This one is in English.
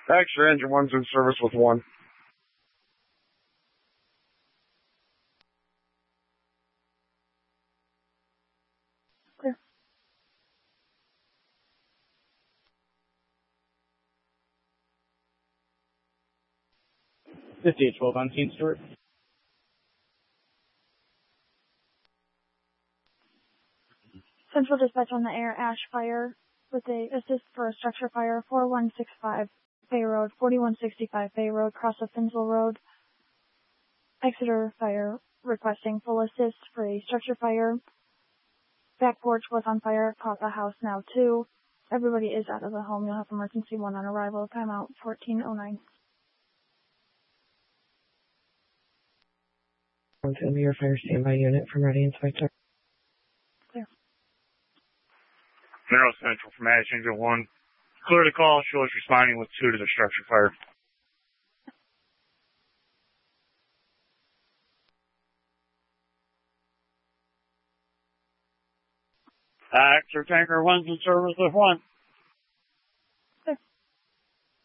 Extra engine one's in service with 1. Clear. $5812 on Team Stewart. Central Dispatch on the air, Ash Fire, with a assist for a structure fire, 4165 Bay Road, 4165 Bay Road, cross of Finsville Road. Exeter Fire requesting full assist for a structure fire. Back porch was on fire, caught the house now too. Everybody is out of the home. You'll have emergency 1 on arrival. Timeout 1409. To your fire standby unit from Ready Inspector. Clear. Narrow Central from Ash Engine 1. Clear the call. Show us responding with 2 to the structure fire. Exeter Tanker 1's in service with 1.